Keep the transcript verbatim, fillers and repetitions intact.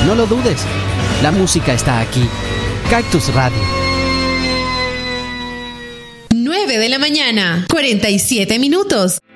No lo dudes, la música está aquí. Cactus Radio. nueve de la mañana, cuarenta y siete minutos.